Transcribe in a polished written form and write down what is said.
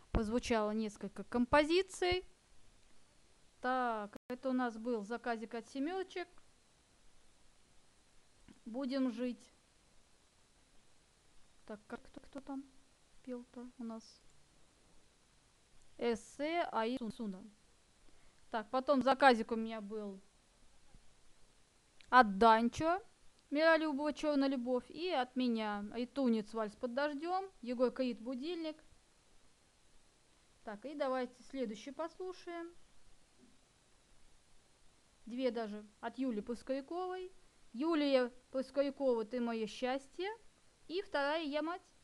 Прозвучало несколько композиций. Так, это у нас был заказик от семерочек. Будем жить. Так, как кто там пел-то у нас? Эссе Аи Суна. Так, потом заказик у меня был от Данчо, Миролюбова «Черная любовь», и от меня Айтунец «Вальс под дождем», Егор Крид «Будильник». Так, и давайте следующий послушаем. Две даже от Юли Поскоряковой. Юлия Поскорякова «Ты мое счастье». И вторая «Я мать».